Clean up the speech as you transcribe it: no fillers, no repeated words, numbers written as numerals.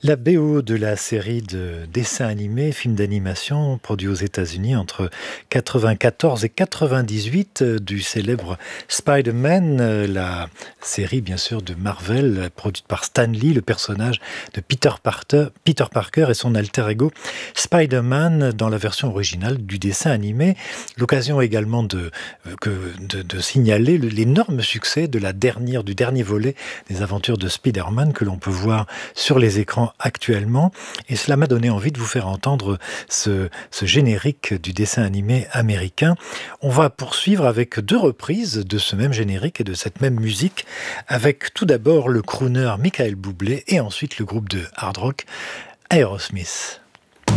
La BO de la série de dessins animés, films d'animation produits aux États-Unis entre 94 et 98 du célèbre Spider-Man, la série bien sûr de Marvel produite par Stan Lee, le personnage de Peter Parker et son alter ego Spider-Man dans la version originale du dessin animé. L'occasion également de signaler l'énorme succès du dernier volet des aventures de Spider-Man que l'on peut voir sur les écrans actuellement, et cela m'a donné envie de vous faire entendre ce générique du dessin animé américain. On va poursuivre avec deux reprises de ce même générique et de cette même musique, avec tout d'abord le crooner Michael Bublé et ensuite le groupe de hard rock Aerosmith.